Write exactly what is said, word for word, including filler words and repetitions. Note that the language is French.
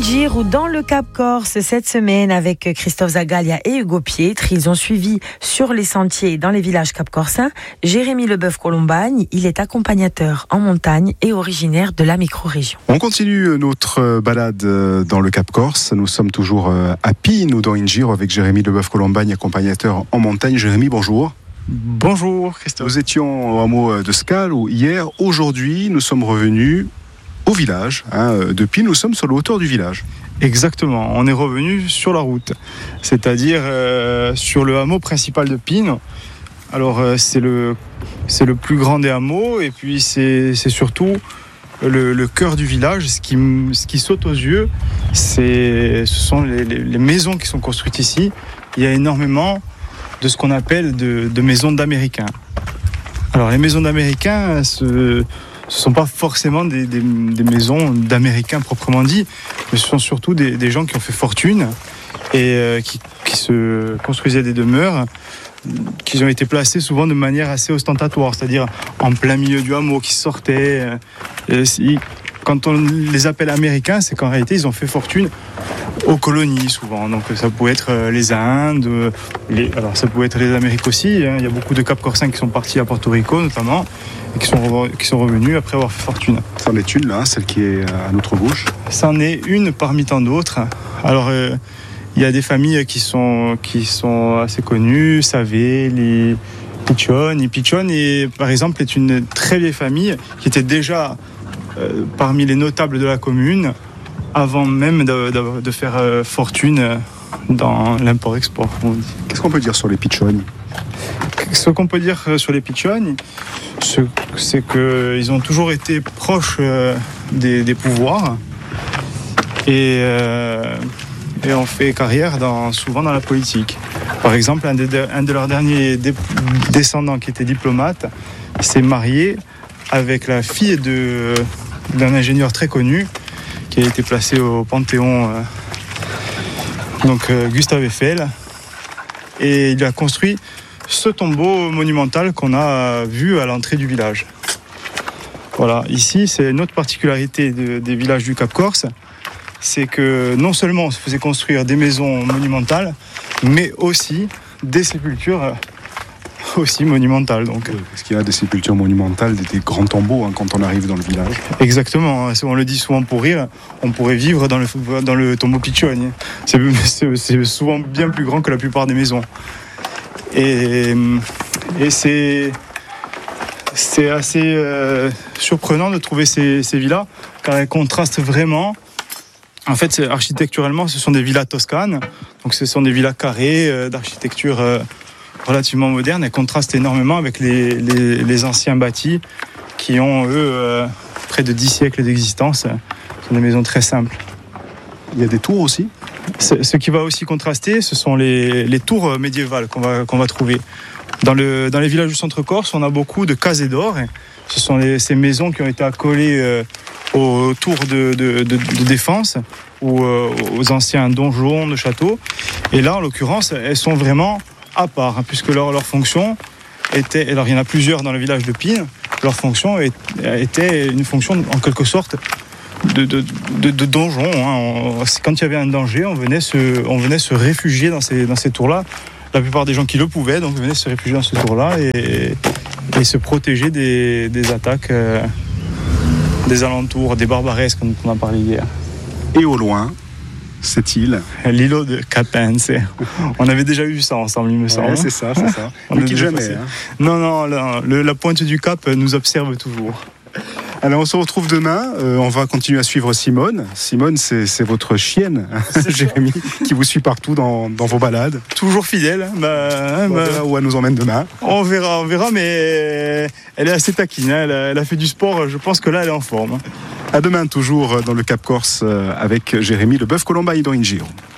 Giro dans le Cap Corse cette semaine avec Christophe Zagalia et Hugo Pietre. Ils ont suivi sur les sentiers dans les villages cap-corsins Jérémy Leboeuf-Colombagne. Il est accompagnateur en montagne et originaire de la micro-région. On continue notre balade dans le Cap Corse. Nous sommes toujours à Pine ou dans Ingiro avec Jérémy Leboeuf-Colombagne, accompagnateur en montagne. Jérémy, bonjour. Bonjour Christophe. Nous étions au hameau de Scalo hier. Aujourd'hui, nous sommes revenus au village hein, de Pine. Nous sommes sur la hauteur du village. Exactement, on est revenu sur la route, c'est-à-dire euh, sur le hameau principal de Pine. Alors euh, c'est, le, c'est le plus grand des hameaux et puis c'est, c'est surtout le, le cœur du village. Ce qui, ce qui saute aux yeux, c'est, ce sont les, les, les maisons qui sont construites ici. Il y a énormément de ce qu'on appelle de, de maisons d'Américains. Alors les maisons d'Américains, ce ne sont pas forcément des, des, des maisons d'Américains proprement dit, mais ce sont surtout des, des gens qui ont fait fortune et euh, qui, qui se construisaient des demeures qui ont été placées souvent de manière assez ostentatoire, c'est-à-dire en plein milieu du hameau, qui sortaient. Euh, si, quand on les appelle Américains, c'est qu'en réalité, ils ont fait fortune aux colonies souvent. Donc ça pouvait être les Indes, les, alors ça pouvait être les Amériques aussi. Hein. Il y a beaucoup de Cap-Corsins qui sont partis à Porto Rico notamment et qui sont, qui sont revenus après avoir fait fortune. C'en est une là, celle qui est à notre gauche. C'en est une parmi tant d'autres. Alors euh, il y a des familles qui sont, qui sont assez connues, Savé, les Piccioni. Piccioni, par exemple, est une très vieille famille qui était déjà euh, parmi les notables de la commune avant même de, de, de faire euh, fortune dans l'import-export. Qu'est-ce qu'on peut dire sur les Piccioni ? Ce qu'on peut dire sur les Piccioni, c'est qu'ils ont toujours été proches euh, des, des pouvoirs et, euh, et ont fait carrière dans, souvent dans la politique. Par exemple, un de, un de leurs derniers dé, descendants qui était diplomate s'est marié avec la fille de, d'un ingénieur très connu qui a été placé au Panthéon, euh, donc euh, Gustave Eiffel, et il a construit ce tombeau monumental qu'on a vu à l'entrée du village. Voilà, ici c'est une autre particularité de, des villages du Cap Corse, c'est que non seulement on se faisait construire des maisons monumentales, mais aussi des sépultures aussi monumentales. Donc. Oui, parce qu'il y a des sépultures monumentales, des, des grands tombeaux hein, quand on arrive dans le village. Exactement, on le dit souvent pour rire, on pourrait vivre dans le, dans le tombeau Piccioni. C'est, c'est, c'est souvent bien plus grand que la plupart des maisons. Et, et c'est, c'est assez euh, surprenant de trouver ces, ces villas, car elles contrastent vraiment. En fait, c'est, architecturalement, ce sont des villas toscanes, donc ce sont des villas carrées euh, d'architecture euh, relativement moderne. Elles contrastent énormément avec les, les, les anciens bâtis qui ont, eux, euh, près de dix siècles d'existence. Ce sont des maisons très simples. Il y a des tours aussi ? Ce, ce qui va aussi contraster, ce sont les, les tours médiévales qu'on va, qu'on va trouver. Dans, le, dans les villages du centre-Corse, on a beaucoup de cases d'or. Ce sont les, ces maisons qui ont été accolées euh, aux tours de, de, de, de défense ou euh, aux anciens donjons de châteaux. Et là, en l'occurrence, elles sont vraiment à part, hein, puisque leur, leur fonction était, alors il y en a plusieurs dans le village de Pine, leur fonction était une fonction en quelque sorte de, de, de, de donjon. Hein. Quand il y avait un danger, on venait se, on venait se réfugier dans ces, dans ces tours-là. La plupart des gens qui le pouvaient, donc venaient se réfugier dans ce tour-là et, et se protéger des, des attaques euh, des alentours, des barbaresques, comme on en parlait hier. Et au loin, cette île, l'îlot de Capense. On avait déjà vu ça ensemble, il me semble. Ouais, c'est ça, c'est ça. On ne quitte jamais. Hein. Non, non, la, le, la pointe du Cap nous observe toujours. Alors on se retrouve demain, euh, on va continuer à suivre Simone. Simone, c'est, c'est votre chienne, hein, Jérémy, qui vous suit partout dans, dans vos balades. Toujours fidèle. Bah, bon, bah, on verra où elle nous emmène demain. On verra, on verra, mais elle est assez taquine. Hein, elle, a, elle a fait du sport, je pense que là elle est en forme. À demain, toujours dans le Cap Corse avec Jérémy Leboeuf-Colombagne dans Ingiro.